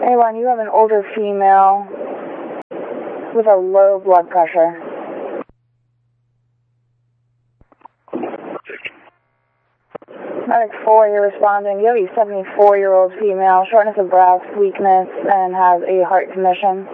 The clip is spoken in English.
A1, you have an older female with a low blood pressure. Medic 4, you're responding. You have a 74-year-old female, shortness of breath, weakness, and has a heart condition.